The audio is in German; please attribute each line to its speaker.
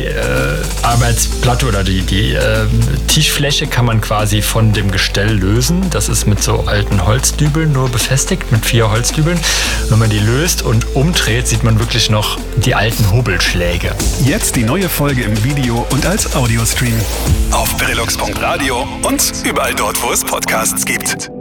Speaker 1: die Arbeitsplatte oder die Tischfläche kann man quasi von dem Gestell lösen. Das ist mit so alten Holzdübeln nur befestigt, mit 4 Holzdübeln. Wenn man die löst und umdreht, sieht man wirklich noch die alten Hobelschläge.
Speaker 2: Jetzt die neue Folge im Video und als Audiostream. Auf verilux.radio und überall dort, wo es Podcasts gibt.